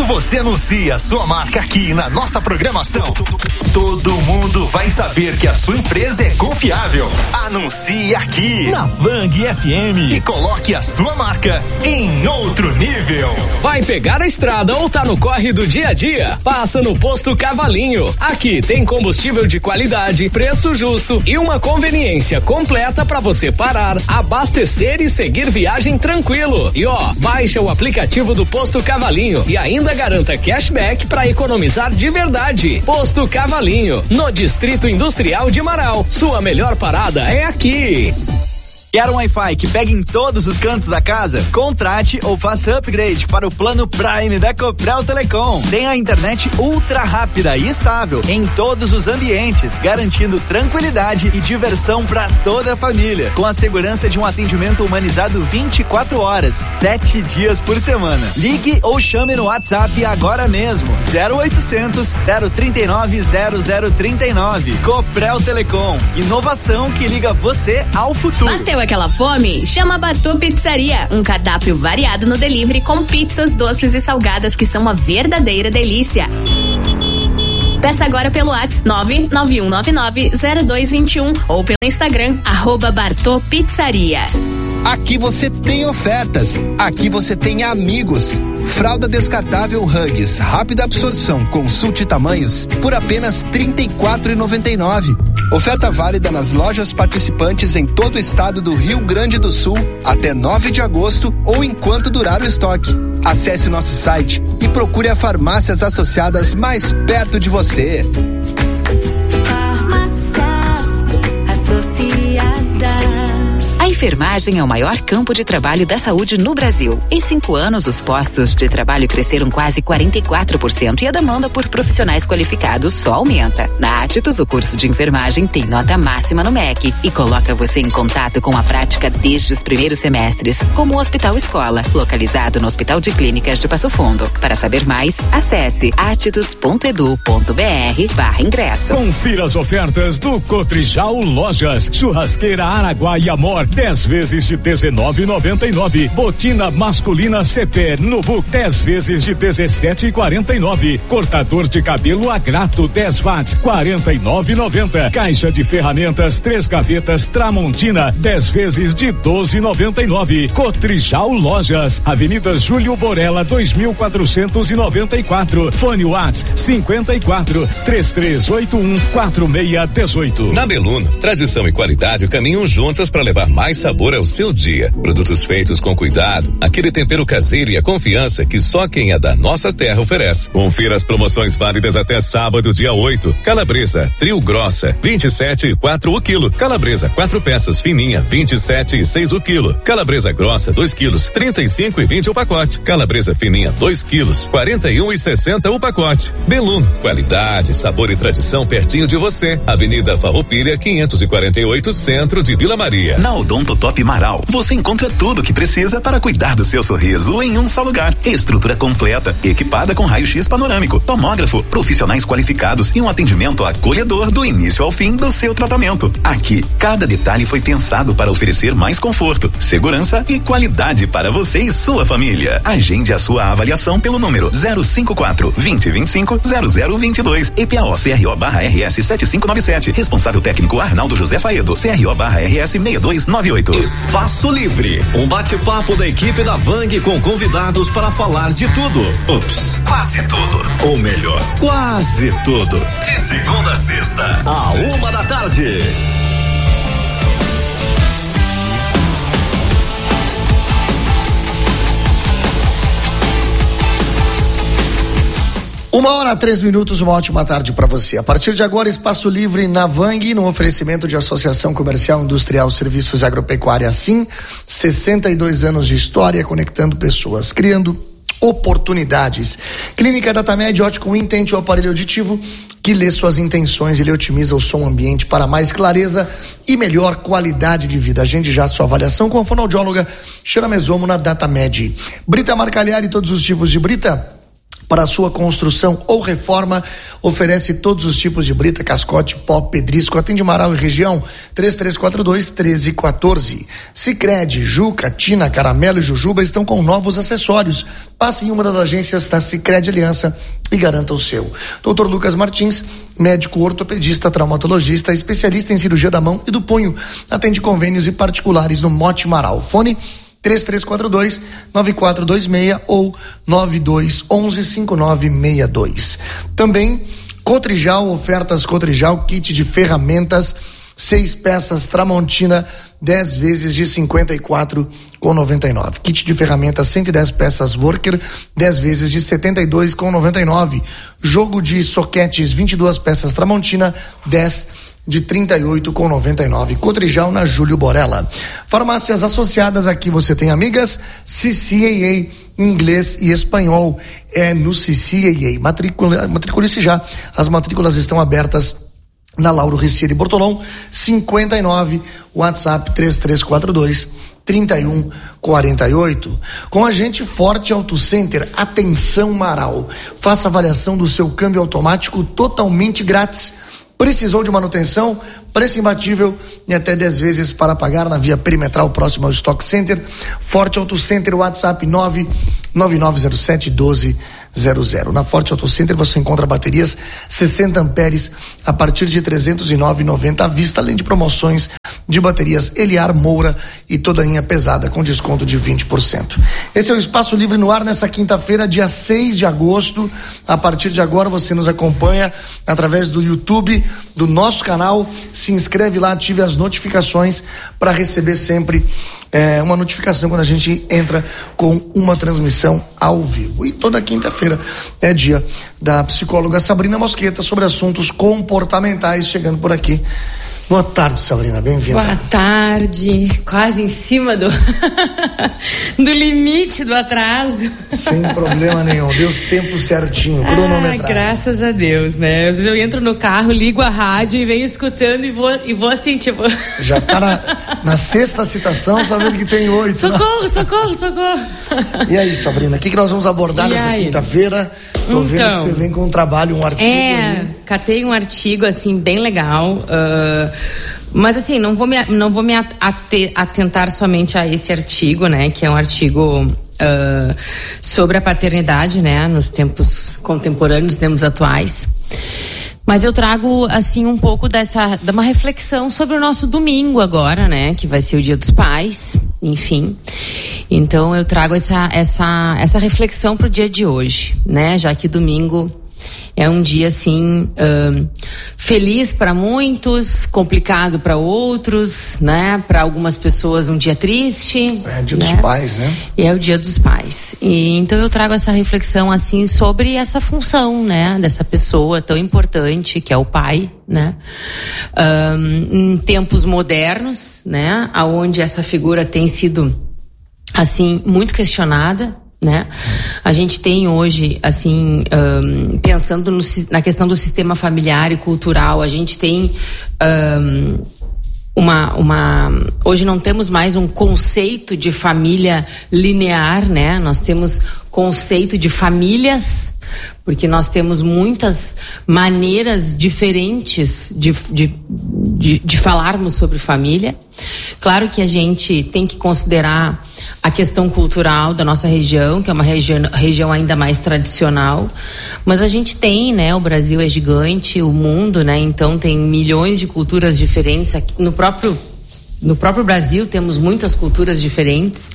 você anuncia a sua marca aqui na nossa programação, todo mundo vai saber que a sua empresa é confiável. Anuncie aqui na Vang FM e coloque a sua marca em outro nível. Vai pegar a estrada ou tá no corre do dia a dia? Passa no Posto Cavalinho. Aqui tem combustível de qualidade, preço justo e uma conveniência completa para você parar, abastecer e seguir viagem tranquilo. E baixa o aplicativo do Posto Cavalinho e ainda garanta cashback para economizar de verdade. Posto Cavalinho, no Distrito Industrial de Marau. Sua melhor parada é aqui. Quer um Wi-Fi que pegue em todos os cantos da casa? Contrate ou faça upgrade para o plano Prime da Copel Telecom. Tem a internet ultra rápida e estável em todos os ambientes, garantindo tranquilidade e diversão para toda a família, com a segurança de um atendimento humanizado 24 horas, 7 dias por semana. Ligue ou chame no WhatsApp agora mesmo. 0800 039 0039. Copel Telecom. Inovação que liga você ao futuro. Bateu aquela fome? Chama a Bartô Pizzaria, um cardápio variado no delivery com pizzas, doces e salgadas que são uma verdadeira delícia. Peça agora pelo WhatsApp 991990221 ou pelo Instagram @Bartô Pizzaria. Aqui você tem ofertas, aqui você tem amigos. Fralda descartável Huggies, rápida absorção, consulte tamanhos por apenas R$ 34,99. Oferta válida nas lojas participantes em todo o estado do Rio Grande do Sul até 9 de agosto ou enquanto durar o estoque. Acesse nosso site e procure as farmácias associadas mais perto de você. Farmácias Associadas. A enfermagem é o maior campo de trabalho da saúde no Brasil. Em 5 anos, os postos de trabalho cresceram quase 44% e a demanda por profissionais qualificados só aumenta. Na Atitus, o curso de enfermagem tem nota máxima no MEC e coloca você em contato com a prática desde os primeiros semestres, como o Hospital Escola, localizado no Hospital de Clínicas de Passo Fundo. Para saber mais, acesse atitus.edu.br/ingresso. Confira as ofertas do Cotrijal Lojas. Churrasqueira Araguá e Amor, 10 vezes de R$19,99. Botina masculina CP Nubu, 10 vezes de R$17,49. Cortador de cabelo Agrato 10 watts, R$49,90. Caixa de ferramentas 3 gavetas Tramontina, 10 vezes de R$12,99. Cotrijal Lojas, Avenida Júlio Borella 2494. Fone Whats 54 3381 4618. Na Beluno, tradição e qualidade caminham juntas para levar mais sabor ao seu dia. Produtos feitos com cuidado, aquele tempero caseiro e a confiança que só quem é da nossa terra oferece. Confira as promoções válidas até sábado, dia 8. Calabresa trio grossa, 27,4 o quilo. Calabresa 4 peças fininha, 27,6 o quilo. Calabresa grossa 2 quilos, 35,20 o pacote. Calabresa fininha 2 quilos, 41,60 o pacote. Beluno, qualidade, sabor e tradição pertinho de você. Avenida Farroupilha 548, centro de Vila Maria. Na Odonto Top Marau, você encontra tudo o que precisa para cuidar do seu sorriso em um só lugar. Estrutura completa, equipada com raio-x panorâmico, tomógrafo, profissionais qualificados e um atendimento acolhedor do início ao fim do seu tratamento. Aqui, cada detalhe foi pensado para oferecer mais conforto, segurança e qualidade para você e sua família. Agende a sua avaliação pelo número 054 2025 0022 EPAO-CRO/RS 7597. Responsável técnico Arnaldo José Faedo, CRO/RS 6298. Espaço Livre, um bate-papo da equipe da Vang com convidados para falar de tudo. Quase tudo. Ou melhor, quase tudo. De segunda a sexta, à 13h. Uma hora, 3 minutos, uma ótima tarde para você. A partir de agora, Espaço Livre na Vang, no oferecimento de Associação Comercial Industrial Serviços Agropecuária Sim, 62 anos de história, conectando pessoas, criando oportunidades. Clínica Datamed, ótico intente o aparelho auditivo que lê suas intenções, ele otimiza o som ambiente para mais clareza e melhor qualidade de vida. Agende já sua avaliação com a fonoaudióloga Xana Mesomo na Datamed. Brita Marcalhari, todos os tipos de brita, para sua construção ou reforma, oferece todos os tipos de brita, cascote, pó, pedrisco. Atende Marau e região, 3342-1314. Sicredi, Juca, Tina, Caramelo e Jujuba estão com novos acessórios. Passe em uma das agências da Sicredi Aliança e garanta o seu. Dr. Lucas Martins, médico ortopedista, traumatologista, especialista em cirurgia da mão e do punho. Atende convênios e particulares no Mote Marau. Fone 3342-9426 ou 9211-5962. Também Cotrijal, ofertas Cotrijal, kit de ferramentas, 6 peças Tramontina, 10 vezes de 54,99. Kit de ferramentas 110 peças Worker, 10 vezes de 72,99. Jogo de soquetes 22 peças Tramontina, 10 de 38,99. Cotrijal na Júlio Borella. Farmácias associadas, aqui você tem amigas CCAA, inglês e espanhol. É no CCAA. Matricule-se já. As matrículas estão abertas na Lauro Ricieri Bortolom 59, WhatsApp 3342-3148. Com a gente, Forte Auto Center. Atenção, Marau. Faça avaliação do seu câmbio automático totalmente grátis. Precisou de manutenção? Preço imbatível e até 10 vezes para pagar na via perimetral próxima ao Stock Center. Forte Auto Center, WhatsApp 99907-1200. Na Forte Auto Center você encontra baterias 60 amperes a partir de R$ 309,90 à vista, além de promoções de baterias Eliar, Moura e toda a linha pesada com desconto de 20%. Esse é o Espaço Livre no ar nessa quinta-feira, dia 6 de agosto. A partir de agora você nos acompanha através do YouTube, do nosso canal. Se inscreve lá, ative as notificações para receber sempre uma notificação quando a gente entra com uma transmissão ao vivo. E toda quinta-feira é dia da psicóloga Sabrina Mosqueta sobre assuntos comportamentais, chegando por aqui. Boa tarde, Sabrina, bem-vinda. Boa tarde, quase em cima do limite do atraso. Sem problema nenhum, deu tempo certinho, cronometrado. Graças a Deus, né? Às vezes eu entro no carro, ligo a rádio e venho escutando e vou assim, tipo... Já tá na sexta citação, sabendo que tem 8. Socorro, socorro, socorro. E aí, Sabrina, o que nós vamos abordar nessa quinta-feira? Tô vendo que você vem com um trabalho, um artigo. Catei um artigo, assim, bem legal. Mas, assim, não vou me atentar somente a esse artigo, né? Que é um artigo sobre a paternidade, né? Nos tempos contemporâneos, nos tempos atuais. Mas eu trago, assim, um pouco de uma reflexão sobre o nosso domingo agora, né? Que vai ser o Dia dos Pais, enfim. Então eu trago essa reflexão pro dia de hoje, né? Já que domingo é um dia, assim, feliz para muitos, complicado para outros, né? Para algumas pessoas um dia triste. É o Dia dos Pais, né? E é o Dia dos Pais. E então eu trago essa reflexão, assim, sobre essa função, né? Dessa pessoa tão importante que é o pai, né? Em tempos modernos, né? Onde essa figura tem sido, assim, muito questionada, né? A gente tem hoje, assim, pensando na questão do sistema familiar e cultural, a gente tem hoje não temos mais um conceito de família linear, né? Nós temos conceito de famílias, porque nós temos muitas maneiras diferentes de falarmos sobre família. Claro que a gente tem que considerar a questão cultural da nossa região, que é uma região ainda mais tradicional, mas a gente tem, né, o Brasil é gigante, o mundo, né, então tem milhões de culturas diferentes. Aqui, no próprio Brasil temos muitas culturas diferentes.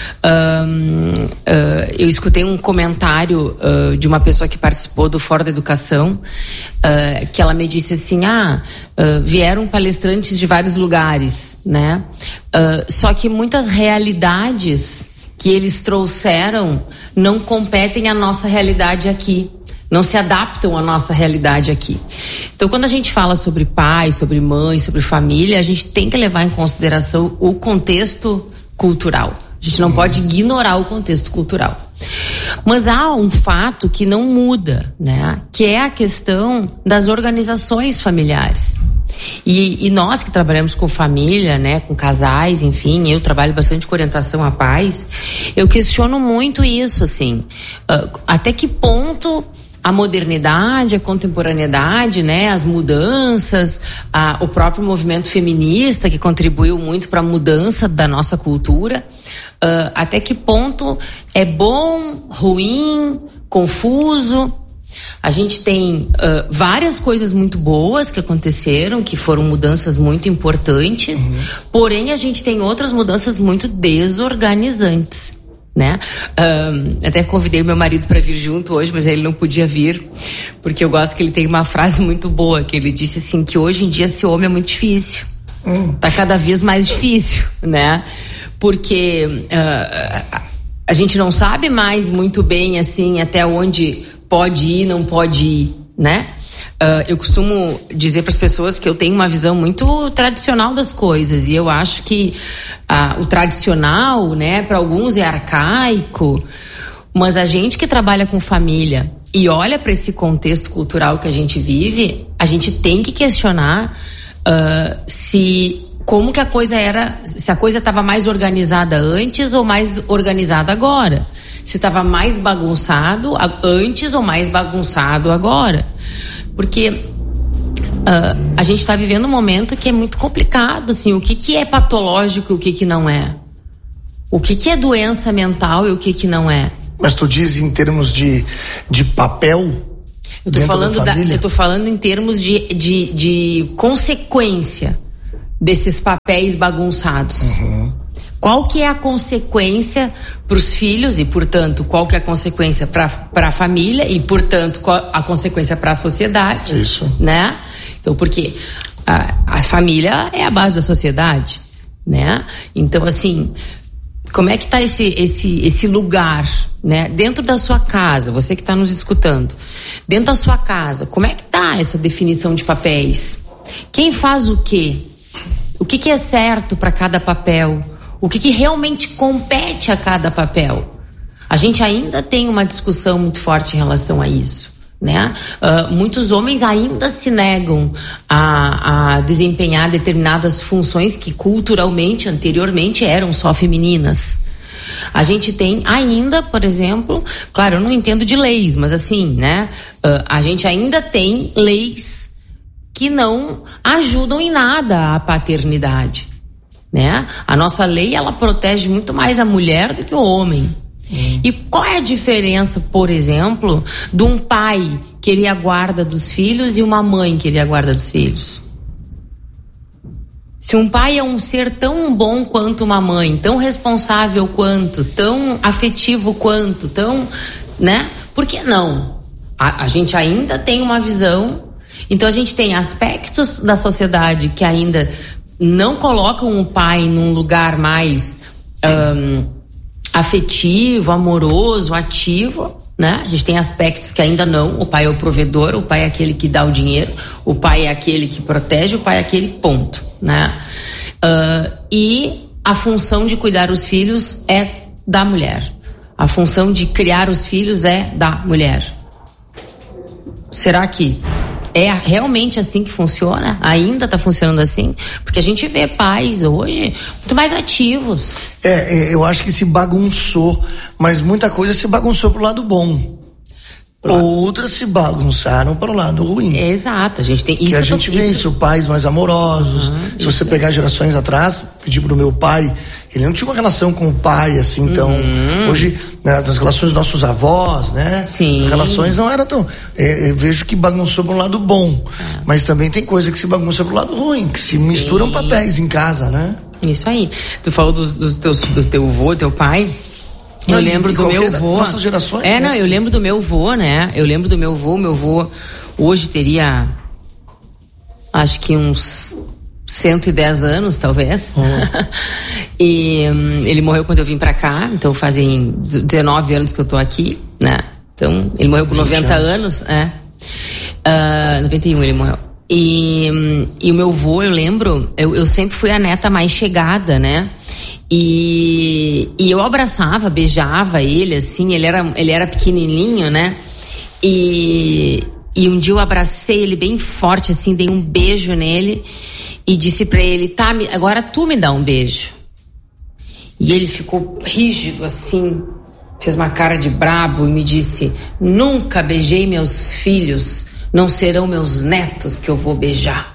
Eu escutei um comentário de uma pessoa que participou do Fórum da Educação, que ela me disse assim, vieram palestrantes de vários lugares, né? Só que muitas realidades que eles trouxeram não competem à nossa realidade aqui. Não se adaptam à nossa realidade aqui. Então, quando a gente fala sobre pai, sobre mãe, sobre família, a gente tem que levar em consideração o contexto cultural. A gente não pode ignorar o contexto cultural. Mas há um fato que não muda, né? Que é a questão das organizações familiares. E nós que trabalhamos com família, né, com casais, enfim, eu trabalho bastante com orientação a pais, eu questiono muito isso, assim, até que ponto a modernidade, a contemporaneidade, né, as mudanças, o próprio movimento feminista que contribuiu muito para a mudança da nossa cultura, até que ponto é bom, ruim, confuso. A gente tem várias coisas muito boas que aconteceram, que foram mudanças muito importantes, porém a gente tem outras mudanças muito desorganizantes, né? Até convidei meu marido para vir junto hoje, mas ele não podia vir, porque eu gosto que ele tem uma frase muito boa, que ele disse assim, que hoje em dia ser homem é muito difícil, tá cada vez mais difícil, né? Porque a gente não sabe mais muito bem, assim, até onde pode ir, não pode ir, né? Eu costumo dizer para as pessoas que eu tenho uma visão muito tradicional das coisas, e eu acho que o tradicional, né, para alguns é arcaico, mas a gente que trabalha com família e olha para esse contexto cultural que a gente vive, a gente tem que questionar como que a coisa era, se a coisa estava mais organizada antes ou mais organizada agora. Se estava mais bagunçado antes ou mais bagunçado agora. Porque a gente está vivendo um momento que é muito complicado, assim, o que é patológico e o que não é. O que é doença mental e o que não é. Mas tu diz em termos de papel? Eu tô falando em termos de consequência desses papéis bagunçados. Qual que é a consequência para os filhos e, portanto, qual que é a consequência para a família e, portanto, qual a consequência para a sociedade? Isso. Né? Então, porque a família é a base da sociedade, né? Então, assim, como é que está esse lugar, né? Dentro da sua casa, você que está nos escutando, dentro da sua casa, como é que está essa definição de papéis? Quem faz o quê? O que é certo para cada papel? O que realmente compete a cada papel? A gente ainda tem uma discussão muito forte em relação a isso, né? Muitos homens ainda se negam a desempenhar determinadas funções que culturalmente, anteriormente, eram só femininas. A gente tem ainda, por exemplo, claro, eu não entendo de leis, mas assim, né? A gente ainda tem leis que não ajudam em nada a paternidade, né? A nossa lei, ela protege muito mais a mulher do que o homem. E qual é a diferença, por exemplo, de um pai querer a guarda dos filhos e uma mãe querer a guarda dos filhos? Se um pai é um ser tão bom quanto uma mãe, tão responsável quanto, tão afetivo quanto, tão, né? Por que não? A gente ainda tem uma visão. Então a gente tem aspectos da sociedade que ainda não colocam o pai num lugar mais afetivo, amoroso, ativo, né? A gente tem aspectos que ainda não. O pai é o provedor, o pai é aquele que dá o dinheiro, o pai é aquele que protege, o pai é aquele ponto, né? E a função de cuidar os filhos é da mulher. A função de criar os filhos é da mulher. Será que é realmente assim que funciona? Ainda está funcionando assim? Porque a gente vê pais hoje muito mais ativos. Eu acho que se bagunçou, mas muita coisa se bagunçou pro lado bom. Outras se bagunçaram para o lado ruim. Exato, a gente tem isso. Que a gente vê isso, pais mais amorosos. Se você pegar gerações atrás, pedir pro meu pai, ele não tinha uma relação com o pai assim, então hoje, né, das relações dos nossos avós, né? Sim. As relações não eram tão. Eu vejo que bagunçou pro lado bom, mas também tem coisa que se bagunça pro lado ruim, que se misturam papéis em casa, né? Isso aí. Tu falou do teu avô, teu pai. Eu lembro do meu avô. Nossas gerações. Eu lembro do meu avô, né? Eu lembro do meu avô. Meu avô hoje teria, acho que uns 110 anos, talvez. E ele morreu quando eu vim pra cá. Então fazem 19 anos que eu tô aqui, né? Então ele morreu com 90 anos. 91 ele morreu. E o meu avô, eu lembro, eu sempre fui a neta mais chegada, né? E eu abraçava, beijava ele, assim, ele era pequenininho, né? E E um dia eu abracei ele bem forte, assim, dei um beijo nele e disse pra ele, tá, agora tu me dá um beijo. E ele ficou rígido, assim, fez uma cara de brabo e me disse, nunca beijei meus filhos, não serão meus netos que eu vou beijar.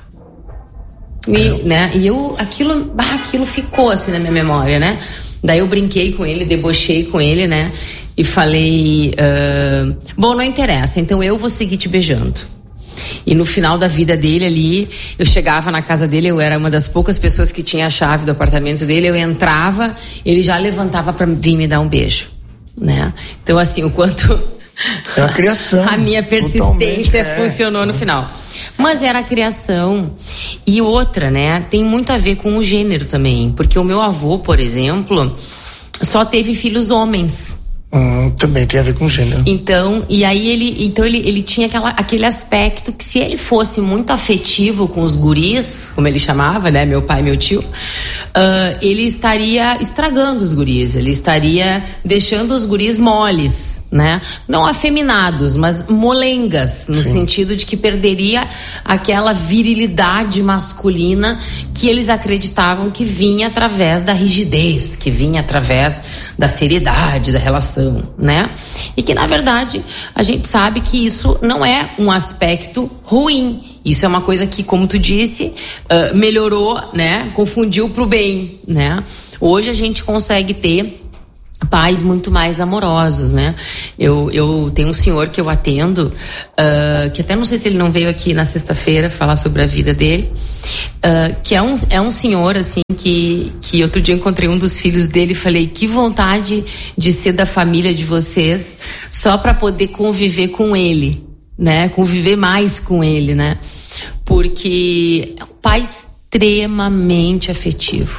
Né? E aquilo ficou assim na minha memória, né? Daí eu brinquei com ele, debochei com ele, né? E falei, bom, não interessa, então eu vou seguir te beijando. E no final da vida dele ali, eu chegava na casa dele, eu era uma das poucas pessoas que tinha a chave do apartamento dele, eu entrava, ele já levantava pra vir me dar um beijo, né? Então assim, o quanto é a criação, a minha persistência funcionou no final. Mas era a criação. E outra, né, tem muito a ver com o gênero também, porque o meu avô, por exemplo, só teve filhos homens. Também tem a ver com gênero. Então, e aí ele tinha aquele aspecto que se ele fosse muito afetivo com os guris, como ele chamava, né, meu pai e meu tio, ele estaria estragando os guris, ele estaria deixando os guris moles, né? Não afeminados, mas molengas, no sentido de que perderia aquela virilidade masculina que eles acreditavam que vinha através da rigidez, que vinha através da seriedade da relação, né? E que na verdade a gente sabe que isso não é um aspecto ruim. Isso é uma coisa que, como tu disse, melhorou, né? Confundiu pro bem, né? Hoje a gente consegue ter pais muito mais amorosos, né? Eu tenho um senhor que eu atendo, que até não sei se ele não veio aqui na sexta-feira falar sobre a vida dele, que é um senhor, assim, que outro dia encontrei um dos filhos dele e falei, que vontade de ser da família de vocês, só para poder conviver com ele, né? Conviver mais com ele, né? Porque é um pai extremamente afetivo.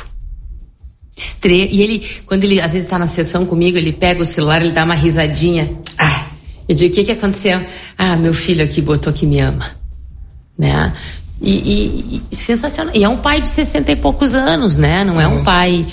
E ele, quando ele às vezes tá na sessão comigo, ele pega o celular, ele dá uma risadinha. Eu digo, o que aconteceu? Meu filho aqui botou que me ama, né? E sensacional. E é um pai de 60 e poucos anos, né? Não é um pai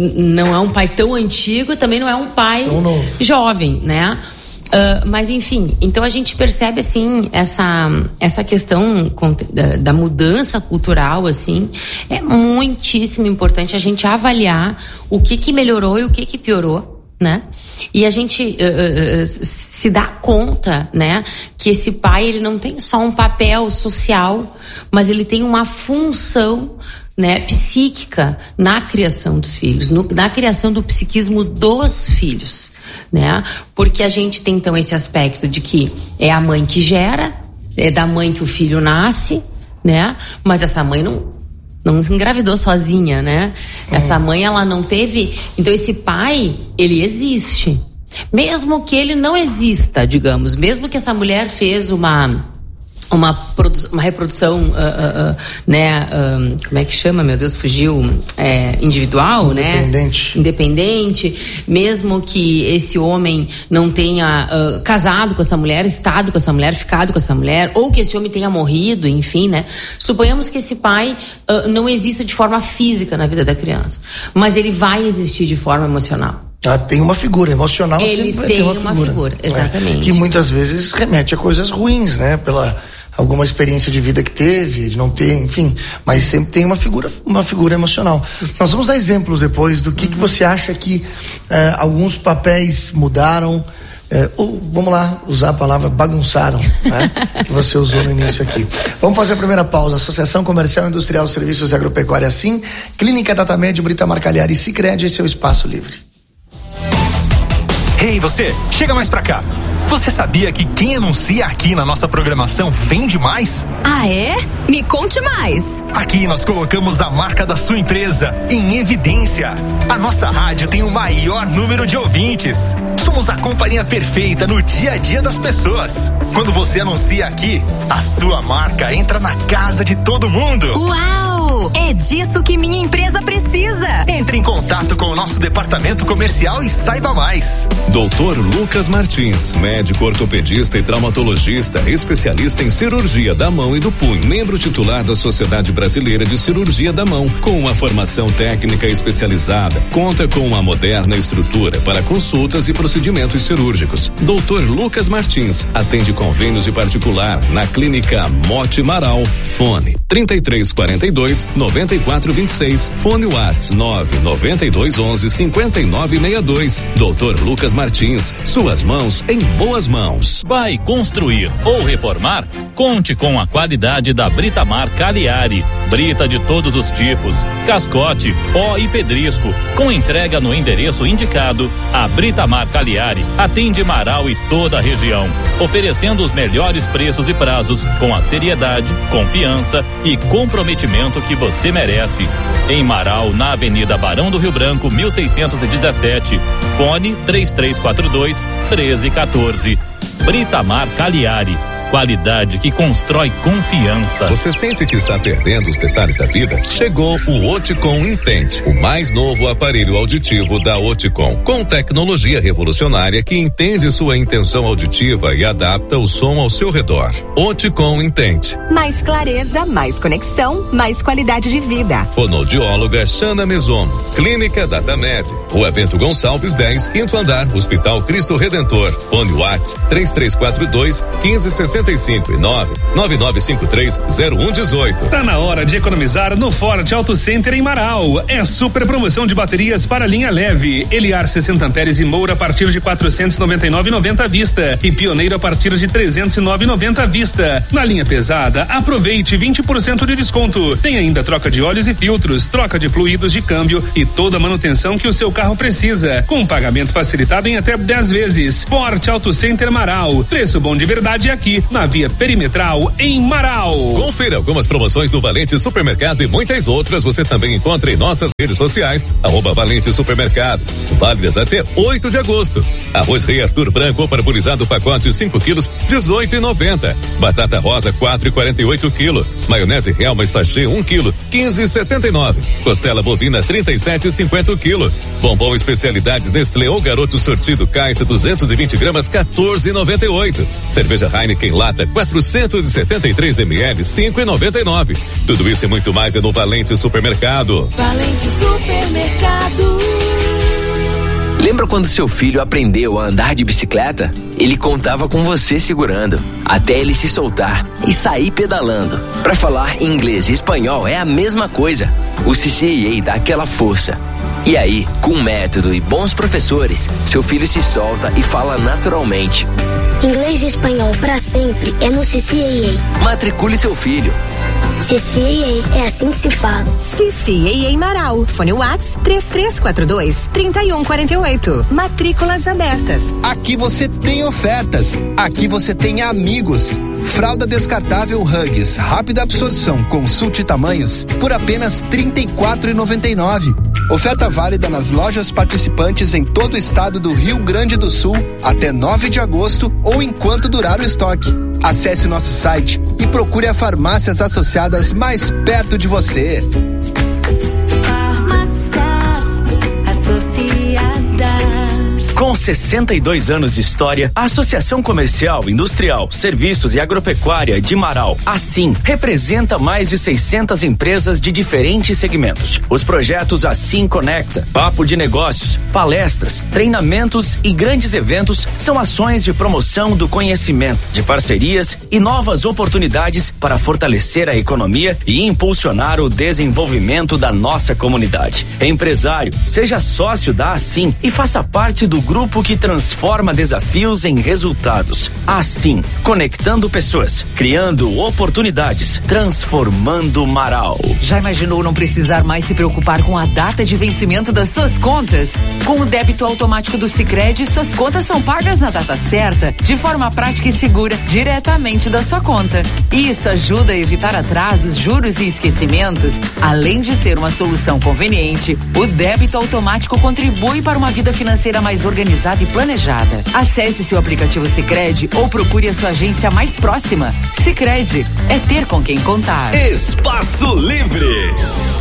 tão antigo, também não é um pai jovem, né? Mas enfim, então a gente percebe assim essa questão da mudança cultural, assim, é muitíssimo importante a gente avaliar o que melhorou e o que piorou, né? E a gente se dá conta, né, que esse pai, ele não tem só um papel social, mas ele tem uma função, né, psíquica na criação dos filhos, na criação do psiquismo dos filhos, né? Porque a gente tem então esse aspecto de que é a mãe que gera, é da mãe que o filho nasce, né? Mas essa mãe não engravidou sozinha, né? Essa mãe, ela não teve. Então esse pai, ele existe, mesmo que ele não exista, digamos, mesmo que essa mulher fez uma reprodução, né? Como é que chama? Meu Deus, fugiu. Individual, independente. Né? Independente. Mesmo que esse homem não tenha casado com essa mulher, estado com essa mulher, ficado com essa mulher, ou que esse homem tenha morrido, enfim, né? Suponhamos que esse pai não exista de forma física na vida da criança, mas ele vai existir de forma emocional. Tem uma figura emocional, ele sempre vai tem ter uma figura, exatamente. Que muitas vezes remete a coisas ruins, né? Pela alguma experiência de vida que teve, de não ter, enfim, mas sempre tem uma figura emocional. Isso. Nós vamos dar exemplos depois do que você acha que alguns papéis mudaram, ou vamos lá, usar a palavra bagunçaram, né? Que você usou no início aqui. Vamos fazer a primeira pausa. Associação Comercial Industrial Serviços e Agropecuária Sim, Clínica Datamed, Britamar Cagliari e Sicredi, esse é o Espaço Livre. Ei, você, chega mais pra cá. Você sabia que quem anuncia aqui na nossa programação vende mais? Ah, é? Me conte mais. Aqui nós colocamos a marca da sua empresa em evidência. A nossa rádio tem o maior número de ouvintes. Somos a companhia perfeita no dia a dia das pessoas. Quando você anuncia aqui, a sua marca entra na casa de todo mundo. Uau! novo. É disso que minha empresa precisa. Entre em contato com o nosso departamento comercial e saiba mais. Dr. Lucas Martins, médico ortopedista e traumatologista, especialista em cirurgia da mão e do punho, membro titular da Sociedade Brasileira de Cirurgia da Mão, com uma formação técnica especializada. Conta com uma moderna estrutura para consultas e procedimentos cirúrgicos. Dr. Lucas Martins atende convênios de particular na Clínica Mote Marau. Fone 3342-9426. Fone WhatsApp 99211-5962. Dr. Lucas Martins, suas mãos em boas mãos. Vai construir ou reformar? Conte com a qualidade da Britamar Cagliari. Brita de todos os tipos, cascote, pó e pedrisco. Com entrega no endereço indicado, a Britamar Cagliari atende Marau e toda a região, oferecendo os melhores preços e prazos com a seriedade, confiança e comprometimento que você merece. Em Marau, na Avenida Barão do Rio Branco, 1617. Fone 3342-1314. Britamar Cagliari. Qualidade que constrói confiança. Você sente que está perdendo os detalhes da vida? Chegou o Oticon Intente, o mais novo aparelho auditivo da Oticon, com tecnologia revolucionária que entende sua intenção auditiva e adapta o som ao seu redor. Oticon Intente. Mais clareza, mais conexão, mais qualidade de vida. Fonoaudióloga Xana Mesomo. Clínica Datamed. Rua Bento Gonçalves 10, 5º andar, Hospital Cristo Redentor. Fone WhatsApp 3342-1560 e 99953-0118. Tá na hora de economizar no Forte Auto Center em Marau. É super promoção de baterias para linha leve. Eliar 60 amperes e Moura a partir de 499,90 à vista e Pioneiro a partir de 309,90 à vista. Na linha pesada, aproveite 20% de desconto. Tem ainda troca de óleos e filtros, troca de fluidos de câmbio e toda a manutenção que o seu carro precisa, com pagamento facilitado em até 10 vezes. Forte Auto Center Marau. Preço bom de verdade aqui na Via Perimetral em Marau. Confira algumas promoções do Valente Supermercado e muitas outras você também encontra em nossas redes sociais, @Valente Supermercado. Válidas até 8 de agosto. Arroz Rei Arthur branco parbolizado pacote 5 quilos, 18,90. Batata rosa 4,48 kg. Maionese Helma sachê 1 kg, 15,79. Costela bovina 37,50 kg. Bombom especialidades Nestlé ou Garoto sortido caixa 220 gramas, 14,98. Cerveja Heineken lata 473 ml, 5,99. Tudo isso e muito mais é no Valente Supermercado. Valente Supermercado. Lembra quando seu filho aprendeu a andar de bicicleta? Ele contava com você segurando, até ele se soltar e sair pedalando. Para falar inglês e espanhol é a mesma coisa. O CCAA dá aquela força. E aí, com método e bons professores, seu filho se solta e fala naturalmente. Inglês e espanhol para sempre é no CCAA. Matricule seu filho. CCAA, é assim que se fala. CCAA Marau. Fone WhatsApp 3342-3148. Matrículas abertas. Aqui você tem ofertas. Aqui você tem amigos. Fralda descartável Huggies, rápida absorção, consulte tamanhos por apenas R$34,99. Oferta válida nas lojas participantes em todo o estado do Rio Grande do Sul até 9 de agosto ou enquanto durar o estoque. Acesse nosso site e procure as farmácias associadas mais perto de você. Farmácias Associadas. Com 62 anos de história, a Associação Comercial, Industrial, Serviços e Agropecuária de Marau, assim, representa mais de 600 empresas de diferentes segmentos. Os projetos Assim Conecta, Papo de Negócios, palestras, treinamentos e grandes eventos são ações de promoção do conhecimento, de parcerias e novas oportunidades para fortalecer a economia e impulsionar o desenvolvimento da nossa comunidade. Empresário, seja sócio da Assim e faça parte do grupo que transforma desafios em resultados. Assim, conectando pessoas, criando oportunidades, transformando Marau. Já imaginou não precisar mais se preocupar com a data de vencimento das suas contas? Com o débito automático do Sicredi, suas contas são pagas na data certa, de forma prática e segura, diretamente da sua conta. Isso ajuda a evitar atrasos, juros e esquecimentos. Além de ser uma solução conveniente, o débito automático contribui para uma vida financeira mais organizada organizada e planejada. Acesse seu aplicativo Sicredi ou procure a sua agência mais próxima. Sicredi é ter com quem contar. Espaço Livre.